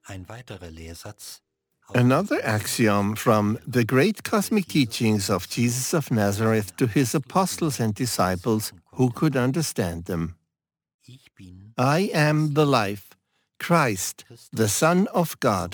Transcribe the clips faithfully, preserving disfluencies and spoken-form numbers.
Another axiom from the great cosmic teachings of Jesus of Nazareth to his apostles and disciples who could understand them. I am the life, Christ, the Son of God.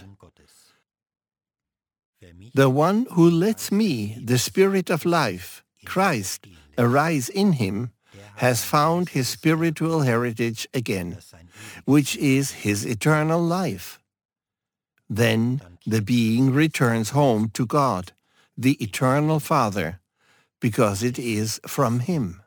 The one who lets me, the Spirit of life, Christ, arise in him, has found his spiritual heritage again, which is his eternal life. Then the being returns home to God, the eternal Father, because it is from him.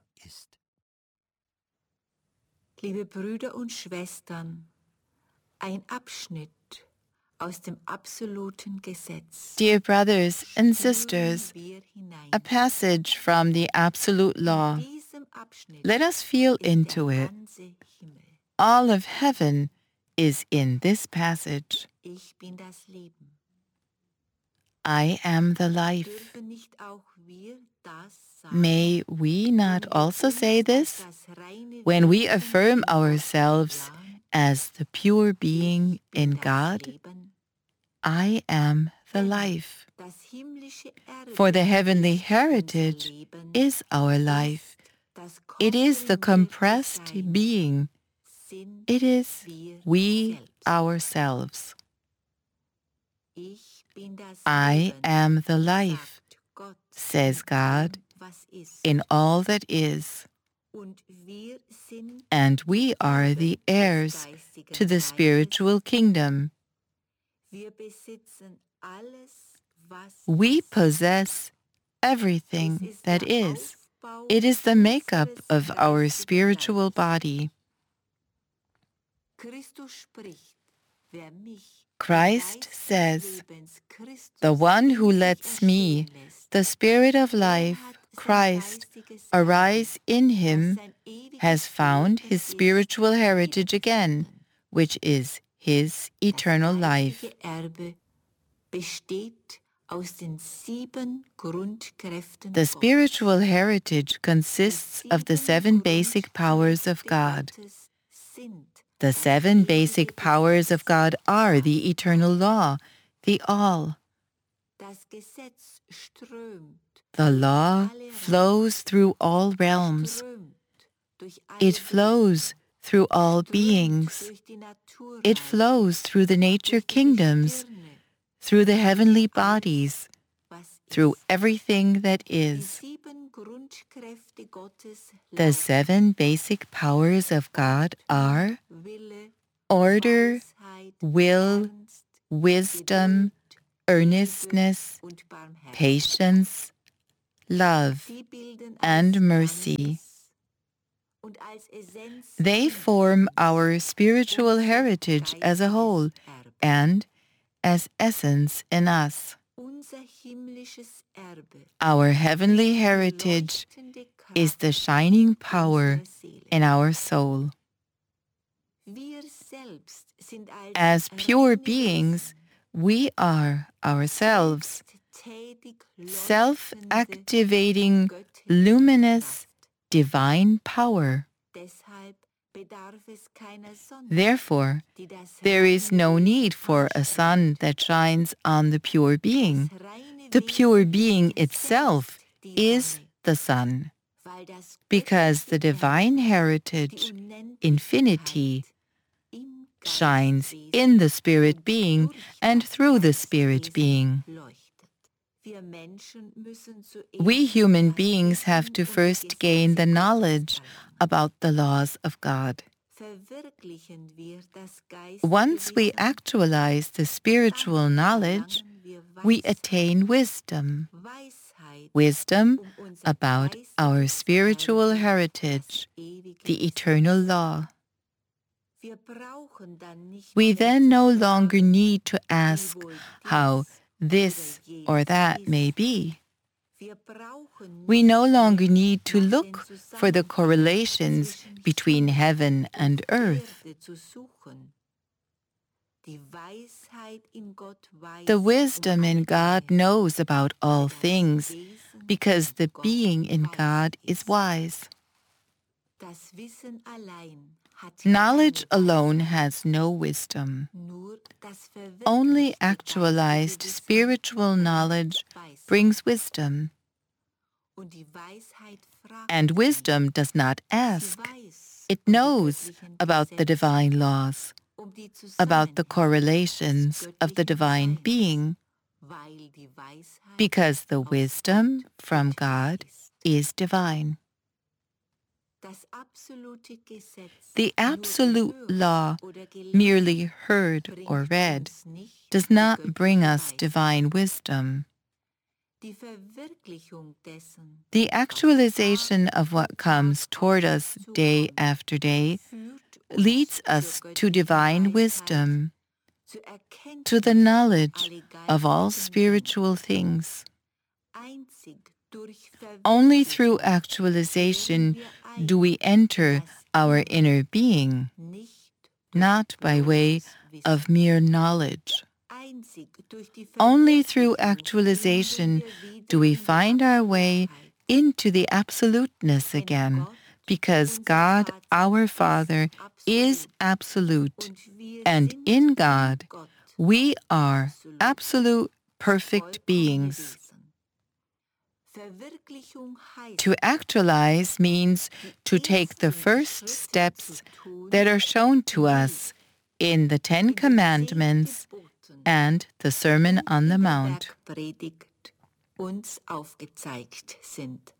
Liebe Brüder und Schwestern, ein Abschnitt aus dem absoluten Gesetz. Dear brothers and sisters, a passage from the absolute law. Let us feel into it. All of heaven is in this passage. I am the life. May we not also say this when we affirm ourselves as the pure being in God? I am the life. For the heavenly heritage is our life. It is the compressed being. It is we ourselves. I am the life, says God, in all that is. And we are the heirs to the spiritual kingdom. We possess everything that is. It is the makeup of our spiritual body. Christ says, the one who lets me, the Spirit of life, Christ, arise in him, has found his spiritual heritage again, which is his eternal life. The spiritual heritage consists of the seven basic powers of God. The seven basic powers of God are the eternal law, the all. The law flows through all realms. It flows through all beings. It flows through the nature kingdoms, through the heavenly bodies, through everything that is. The seven basic powers of God are order, will, wisdom, earnestness, patience, love, and mercy. They form our spiritual heritage as a whole and as essence in us. Our heavenly heritage is the shining power in our soul. As pure beings, we are ourselves self-activating, luminous, divine power. Therefore, there is no need for a sun that shines on the pure being. The pure being itself is the sun, because the divine heritage, infinity, shines in the spirit being and through the spirit being. We human beings have to first gain the knowledge about the laws of God. Once we actualize the spiritual knowledge, we attain wisdom. Wisdom about our spiritual heritage, the eternal law. We then no longer need to ask how this or that may be. We no longer need to look for the correlations between heaven and earth. The wisdom in God knows about all things, because the being in God is wise. Knowledge alone has no wisdom. Only actualized spiritual knowledge brings wisdom. And wisdom does not ask. It knows about the divine laws, about the correlations of the divine being, because the wisdom from God is divine. The absolute law, merely heard or read, does not bring us divine wisdom. The actualization of what comes toward us day after day leads us to divine wisdom, to the knowledge of all spiritual things. Only through actualization do we enter our inner being, not by way of mere knowledge. Only through actualization do we find our way into the absoluteness again, because God, our Father, is absolute, and in God we are absolute, perfect beings. To actualize means to take the first steps that are shown to us in the Ten Commandments and the Sermon on the Mount.